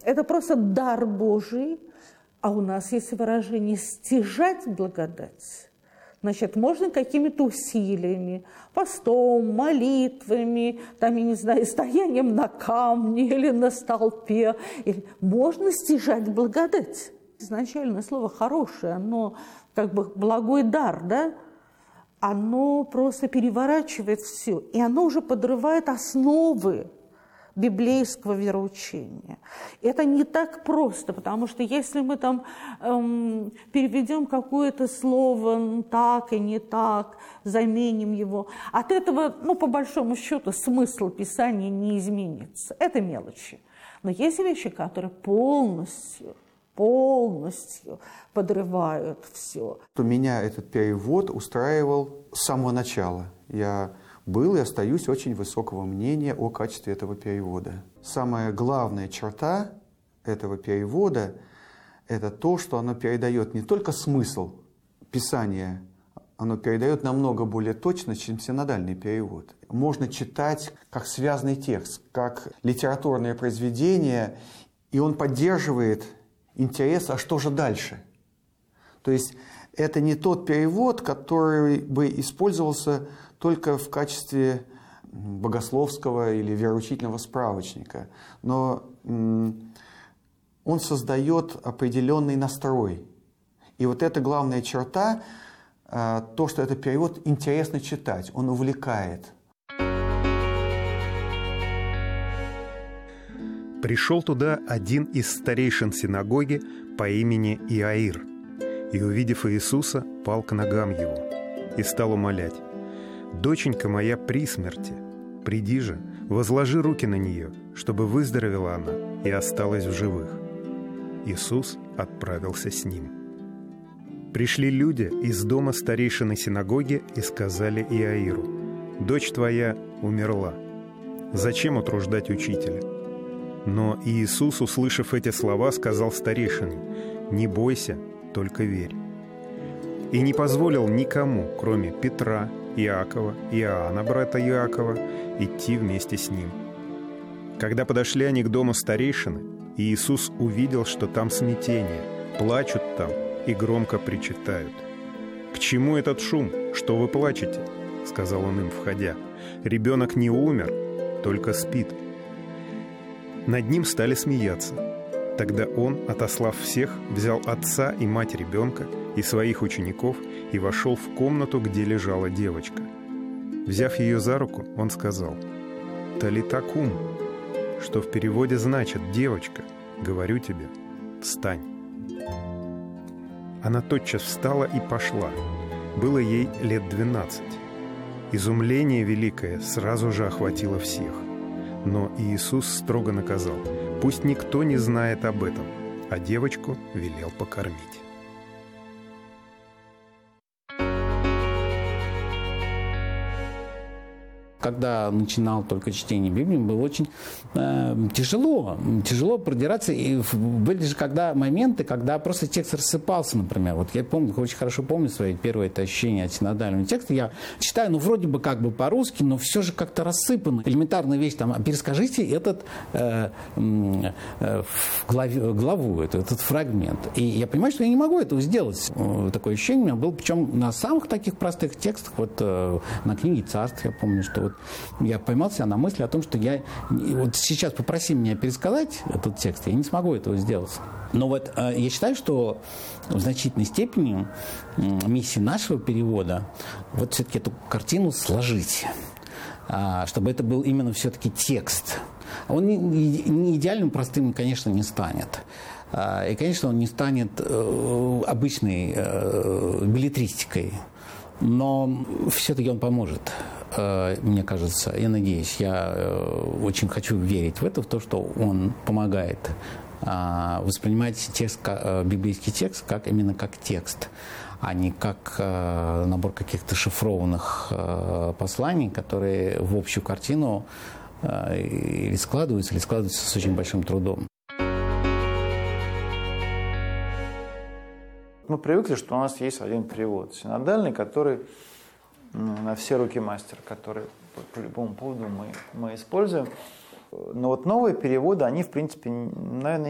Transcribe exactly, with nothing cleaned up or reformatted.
Это просто дар Божий, а у нас есть выражение «стяжать благодать». Значит, можно какими-то усилиями, постом, молитвами, там, я не знаю, стоянием на камне или на столпе. Или... Можно стяжать благодать. Изначально слово «хорошее», оно как бы благой дар, да? Оно просто переворачивает все, и оно уже подрывает основы библейского вероучения. Это не так просто, потому что если мы там эм, переведем какое-то слово так и не так, заменим его, от этого, ну, по большому счету, смысл Писания не изменится. Это мелочи. Но есть вещи, которые полностью, полностью подрывают все. Меня этот перевод устраивал с самого начала. Я был и остаюсь очень высокого мнения о качестве этого перевода. Самая главная черта этого перевода – это то, что оно передает не только смысл Писания, оно передает намного более точно, чем синодальный перевод. Можно читать как связанный текст, как литературное произведение, и он поддерживает интерес, а что же дальше? То есть это не тот перевод, который бы использовался только в качестве богословского или вероучительного справочника. Но он создает определенный настрой. И вот эта главная черта, то, что этот перевод интересно читать, он увлекает. Пришел туда один из старейшин синагоги по имени Иаир, и, увидев Иисуса, пал к ногам его и стал умолять: «Доченька моя при смерти, приди же, возложи руки на нее, чтобы выздоровела она и осталась в живых». Иисус отправился с ним. Пришли люди из дома старейшины синагоги и сказали Иаиру: «Дочь твоя умерла. Зачем утруждать учителя?» Но Иисус, услышав эти слова, сказал старейшине: «Не бойся, только верь». И не позволил никому, кроме Петра, Иакова, Иоанна, брата Иакова, идти вместе с ним. Когда подошли они к дому старейшины, Иисус увидел, что там смятение, плачут там и громко причитают. «К чему этот шум? Что вы плачете?» — сказал он им, входя. «Ребенок не умер, только спит». Над ним стали смеяться. Тогда он, отослав всех, взял отца и мать ребенка и своих учеников и вошел в комнату, где лежала девочка. Взяв ее за руку, он сказал: «Талита кум», что в переводе значит «девочка, говорю тебе, встань». Она тотчас встала и пошла. Было ей лет двенадцать. Изумление великое сразу же охватило всех. Но Иисус строго наказал: пусть никто не знает об этом, а девочку велел покормить. Когда начинал только чтение Библии, было очень э, тяжело, тяжело продираться. И были же когда моменты, когда просто текст рассыпался, например. Вот я помню, очень хорошо помню свои первые это ощущения от синодального текста. Я читаю, ну, вроде бы как бы по-русски, но все же как-то рассыпано. Элементарная вещь, там, перескажите этот э, э, главе, главу, этот, этот фрагмент. И я понимаю, что я не могу этого сделать. Такое ощущение у меня было, причем на самых таких простых текстах, вот э, на книге «Царств», я помню, что вот я поймал себя на мысли о том, что я вот сейчас попроси меня пересказать этот текст, я не смогу этого сделать. Но вот э, я считаю, что в значительной степени э, миссия нашего перевода вот все-таки эту картину сложить, э, чтобы это был именно все-таки текст. Он не, не идеальным простым, конечно, не станет. Э, и, конечно, он не станет э, обычной э, беллетристикой. Но все-таки он поможет, мне кажется, я надеюсь, я очень хочу верить в это, в то, что он помогает воспринимать текст, библейский текст как, именно как текст, а не как набор каких-то шифрованных посланий, которые в общую картину или складываются, или складываются с очень большим трудом. Мы привыкли, что у нас есть один перевод синодальный, который на все руки мастер, который по любому поводу мы, мы используем. Но вот новые переводы, они, в принципе, наверное,